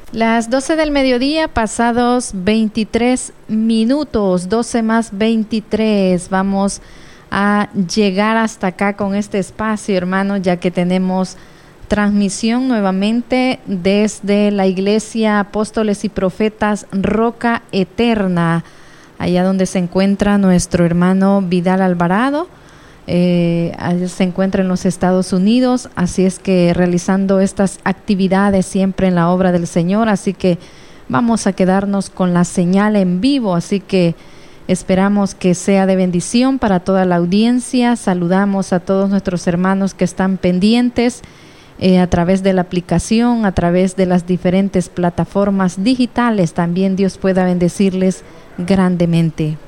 Las 12 del mediodía, pasados 23 minutos, 12 más 23. Vamos a llegar hasta acá con este espacio, hermanos, ya que tenemos transmisión nuevamente desde la Iglesia Apóstoles y Profetas Roca Eterna, allá donde se encuentra nuestro hermano Vidal Alvarado. Se encuentra en los Estados Unidos, así es que realizando estas actividades siempre en la obra del Señor, así que vamos a quedarnos con la señal en vivo, así que esperamos que sea de bendición para toda la audiencia. Saludamos a todos nuestros hermanos que están pendientes a través de la aplicación, a través de las diferentes plataformas digitales. También Dios pueda bendecirles grandemente.